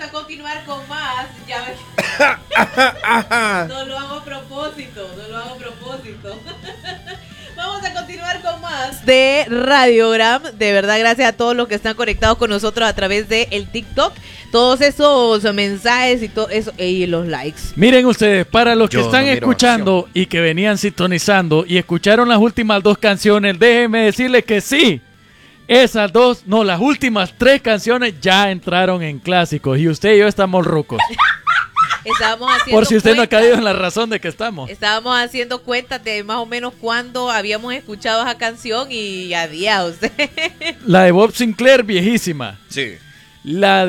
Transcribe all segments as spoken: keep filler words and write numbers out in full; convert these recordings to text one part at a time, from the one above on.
a continuar con más. Ya ves. No lo hago a propósito, no lo hago a propósito. Vamos a continuar con más de Radiogram. De verdad, gracias a todos los que están conectados con nosotros a través de el TikTok. Todos esos mensajes y todo eso y los likes. Miren ustedes, para los que Yo están no miro escuchando acción. y que venían sintonizando y escucharon las últimas dos canciones, déjenme decirles que sí. Esas dos, no, las últimas tres canciones ya entraron en clásicos y usted y yo estamos rucos. Estábamos haciendo Por si usted no ha cuentas. caído en la razón de que estamos. Estábamos haciendo cuentas de más o menos cuándo habíamos escuchado esa canción y adiós. La de Bob Sinclair, viejísima. Sí. La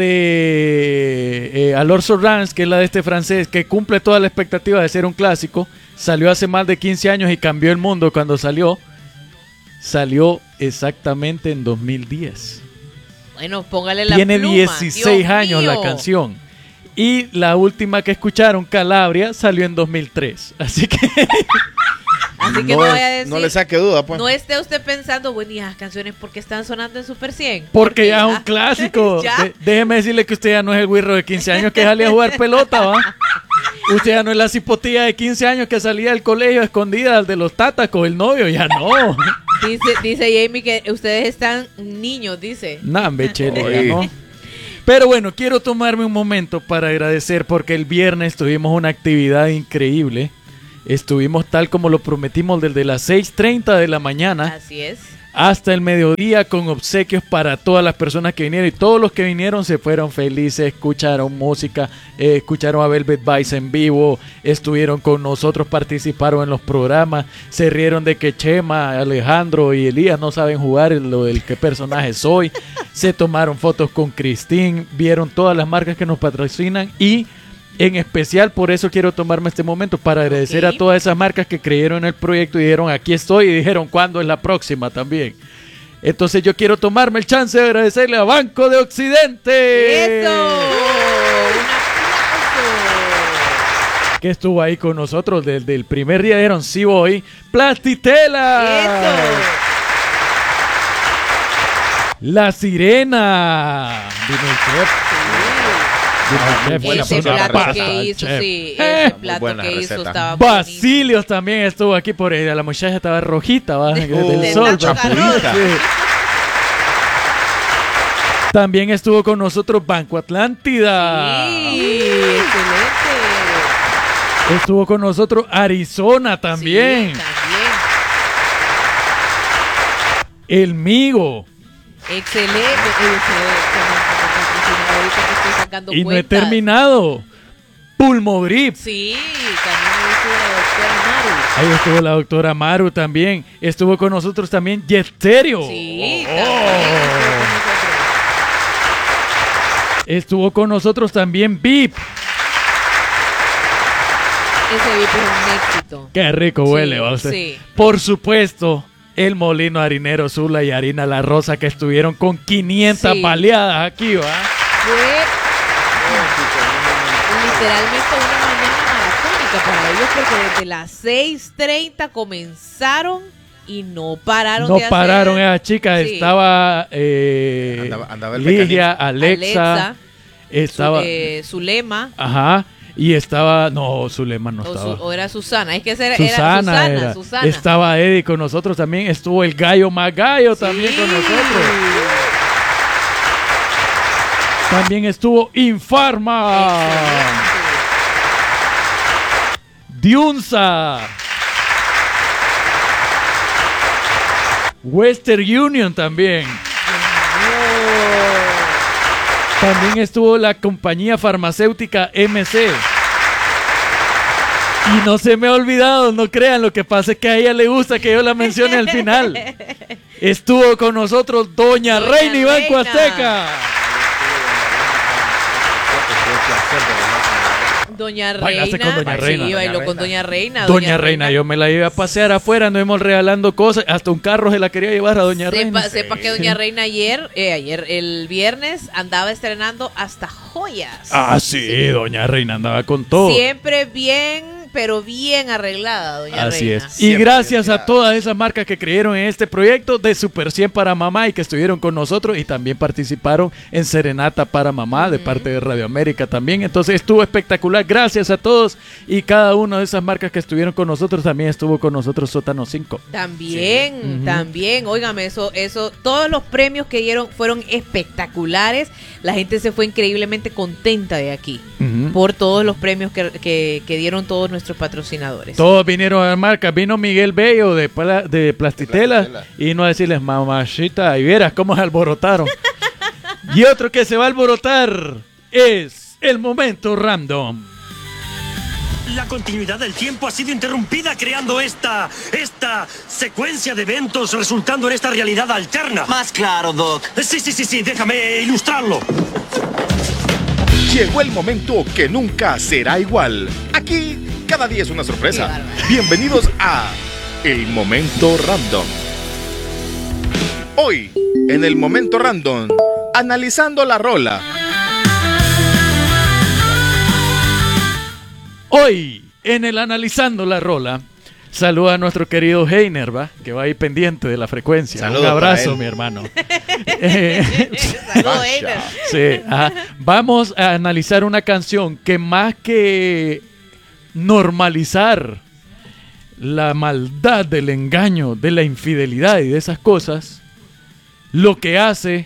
de eh, Alors Sorrans, que es la de este francés, que cumple toda la expectativa de ser un clásico. Salió hace más de quince años y cambió el mundo cuando salió. Salió exactamente en dos mil diez. Bueno, póngale la Tiene pluma. dieciséis Dios años mío. la canción. Y la última que escucharon, Calabria, salió en dos mil tres. Así que Así que no, no, voy es- a decir. no le saque duda, pues. No esté usted pensando, bueno, y esas canciones, ¿por qué están sonando en Super cien? porque ya es un clásico. Ya. De- déjeme decirle que usted ya no es el güirro de quince años que salía a jugar pelota, ¿va? Usted ya no es la cipotilla de quince años que salía del colegio escondida de los tatas con el novio, ya no. Dice, dice Jamie que ustedes están niños, dice. Nambe, chele, Oye. ya no. Pero bueno, quiero tomarme un momento para agradecer porque el viernes tuvimos una actividad increíble. Estuvimos tal como lo prometimos desde las seis treinta de la mañana Así es. hasta el mediodía con obsequios para todas las personas que vinieron. Y todos los que vinieron se fueron felices, escucharon música, eh, escucharon a Velvet Vice en vivo, estuvieron con nosotros, participaron en los programas, se rieron de que Chema, Alejandro y Elías no saben jugar lo del qué personaje soy. Se tomaron fotos con Cristín, vieron todas las marcas que nos patrocinan y en especial por eso quiero tomarme este momento para agradecer Ok. a todas esas marcas que creyeron en el proyecto y dijeron aquí estoy y dijeron cuándo es la próxima también. Entonces yo quiero tomarme el chance de agradecerle a Banco de Occidente. ¡Eso! ¡Un aplauso! Que estuvo ahí con nosotros desde el primer día. Dijeron sí voy. Plastitela. ¡Eso! La Sirena. Vino el chef. Vino el chef. buena Ese persona, plato pasta, que hizo, chef. sí, Eh. ese Muy plato buena que hizo receta. estaba buenísimo. Basilios también estuvo aquí por ella. La muchacha estaba rojita, ¿va? De- del de sol. tanto ¿va? calor. Sí. También estuvo con nosotros Banco Atlántida. Sí, excelente. Estuvo con nosotros Arizona también. Sí, también. El Migo. Excelente. Eh, excelente. Ahorita que estoy sacando Y no he cuentas. terminado. Pulmogrip. Sí, también estuvo la doctora Maru. Ahí estuvo la doctora Maru también. Estuvo con nosotros también Yesterio. Sí, Oh. también estuvo con nosotros. Estuvo con nosotros también V I P. Ese V I P es un éxito. Qué rico Sí, huele, ¿va usted? sí. Por supuesto, el Molino Harinero Zula y Harina La Rosa que estuvieron con quinientas Sí. baleadas aquí, ¿va? Fue literalmente una mañana maratónica para ellos porque desde las seis treinta comenzaron y no pararon No de hacer- pararon esas chicas. Sí. Estaba eh, Andaba- andaba el Ligia, mecanismo. Alexa, Alexa, estaba... Su- eh, Zulema Ajá. Y estaba... No, Zulema no o, estaba. su- o era Susana. Es que esa era Susana, era Susana. era. Susana. Estaba Eddie con nosotros también. Estuvo el Gallo Magallo también Sí. con nosotros. También estuvo Infarma. Excelente. Diunza. Western Union también. También estuvo la compañía farmacéutica M C. Y no se me ha olvidado, no crean, lo que pasa es que a ella le gusta que yo la mencione al final. Estuvo con nosotros Doña, Doña Reina y Banco Reina. Azteca. Doña Váyase Reina. con Doña Reina. Sí, bailó Doña con Reina. Doña Reina. Doña Reina, yo me la iba a pasear afuera, anduvimos regalando cosas, hasta un carro se la quería llevar a Doña Reina. Sepa, sepa que Doña Reina ayer, eh, ayer, el viernes, andaba estrenando hasta joyas. Ah, sí, Doña Reina andaba con todo. Siempre bien pero bien arreglada, doña Así Reina. es. Y gracias a todas esas marcas que creyeron en este proyecto de Super cien para Mamá y que estuvieron con nosotros y también participaron en Serenata para Mamá de parte de Radio América también. Entonces estuvo espectacular. Gracias a todos y cada una de esas marcas que estuvieron con nosotros. También estuvo con nosotros Sótano cinco. También, Sí. Uh-huh. también. Óigame, eso, eso, todos los premios que dieron fueron espectaculares. La gente se fue increíblemente contenta de aquí uh-huh. por todos los premios que, que, que dieron todos nuestros patrocinadores. Todos vinieron a la marca. Vino Miguel Bello de, pla, de Plastitela, de Plastitela y vino a decirles, mamachita, y vieras cómo se alborotaron. Y otro que se va a alborotar es el momento random. La continuidad del tiempo ha sido interrumpida creando esta, esta secuencia de eventos resultando en esta realidad alterna. Más claro, Doc. Sí, sí, sí, sí, déjame ilustrarlo. Llegó el momento que nunca será igual. Aquí, cada día es una sorpresa. Bienvenidos a El Momento Random. Hoy, en El Momento Random, analizando la rola. Hoy, en el Analizando la Rola, saluda a nuestro querido Heiner, ¿va? Que va ahí pendiente de la frecuencia. Saludos. Un abrazo, mi hermano. Saludos, Heiner. Sí, ajá. Vamos a analizar una canción que más que normalizar la maldad del engaño, de la infidelidad y de esas cosas, lo que hace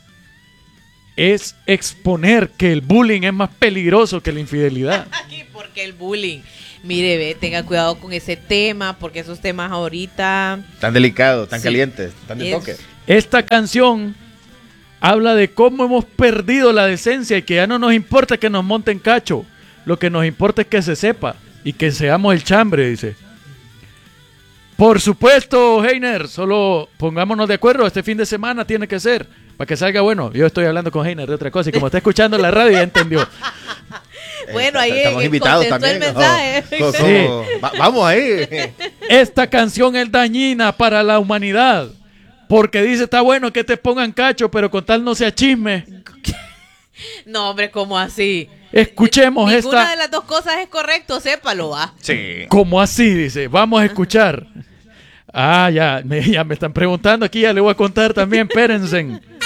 es exponer que el bullying es más peligroso que la infidelidad. Porque el bullying, mire, ve, tenga cuidado con ese tema, porque esos temas ahorita... Tan delicados, tan sí. calientes, tan de es... toque. Esta canción habla de cómo hemos perdido la decencia y que ya no nos importa que nos monten cacho. Lo que nos importa es que se sepa y que seamos el chambre, dice. Por supuesto, Heiner, solo pongámonos de acuerdo, este fin de semana tiene que ser, para que salga bueno. Yo estoy hablando con Heiner de otra cosa y como está escuchando la radio ya entendió. Bueno, ahí estamos invitados también. El mensaje. Oh, oh, oh. Sí. Va, vamos ahí. Esta canción es dañina para la humanidad, porque dice, está bueno que te pongan cacho, pero con tal no sea chisme. No, hombre, ¿cómo así? Escuchemos Ninguna esta. Ninguna de las dos cosas es correcto, sépalo, va. Sí. ¿Cómo así? Dice, vamos a escuchar. Ah, ya me, ya me están preguntando aquí, ya le voy a contar también, espérense.